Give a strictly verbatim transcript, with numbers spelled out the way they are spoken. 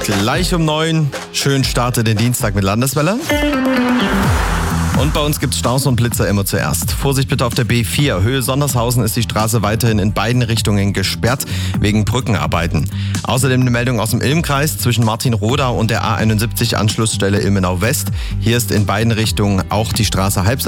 Gleich um neun. Schön startet den Dienstag mit Landeswelle. Und bei uns gibt's Staus und Blitzer immer zuerst. Vorsicht bitte auf der B vier. Höhe Sondershausen ist die Straße weiterhin in beiden Richtungen gesperrt wegen Brückenarbeiten. Außerdem eine Meldung aus dem Ilmkreis zwischen Martinroda und der A einundsiebzig Anschlussstelle Ilmenau West. Hier ist in beiden Richtungen auch die Straße halb